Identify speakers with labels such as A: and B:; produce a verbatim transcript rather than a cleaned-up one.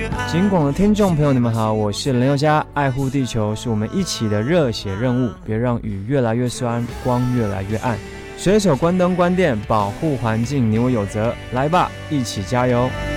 A: 金广的听众朋友，你们好，我是林宥嘉。爱护地球是我们一起的热血任务，别让雨越来越酸，光越来越暗。随手关灯关电，保护环境，你我有责。来吧，一起加油！